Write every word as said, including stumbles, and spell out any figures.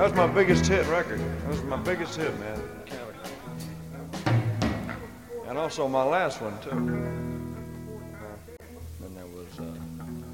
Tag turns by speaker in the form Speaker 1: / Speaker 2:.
Speaker 1: was my biggest hit record. That was my biggest hit, man. And also my last one, too.